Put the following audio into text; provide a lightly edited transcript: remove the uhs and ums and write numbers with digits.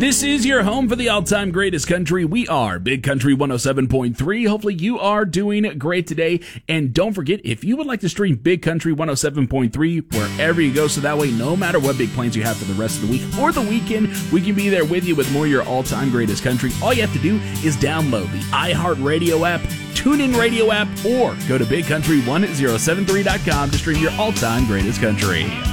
This is your home for the all-time greatest country. We are Big Country 107.3. Hopefully you are doing great today. And don't forget, if you would like to stream Big Country 107.3 wherever you go, so that way no matter what big plans you have for the rest of the week or the weekend, we can be there with you with more of your all-time greatest country. All you have to do is download the iHeartRadio app, TuneIn Radio app, or go to BigCountry1073.com to stream your all-time greatest country.